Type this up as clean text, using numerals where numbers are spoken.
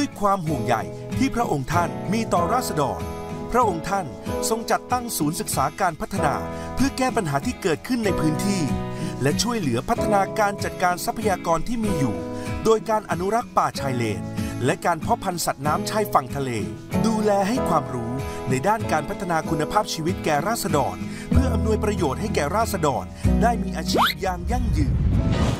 ด้วยความห่วงใยที่พระองค์ท่านมีต่อราษฎรพระองค์ท่านทรงจัดตั้งศูนย์ศึกษาการพัฒนาเพื่อแก้ปัญหาที่เกิดขึ้นในพื้นที่และช่วยเหลือพัฒนาการจัดการทรัพยากรที่มีอยู่โดยการอนุรักษ์ป่าชายเลนและการเพาะพันธุ์สัตว์น้ำชายฝั่งทะเลดูแลให้ความรู้ในด้านการพัฒนาคุณภาพชีวิตแก่ราษฎรเพื่ออำนวยประโยชน์ให้แก่ราษฎรได้มีอาชีพอย่างยั่งยืน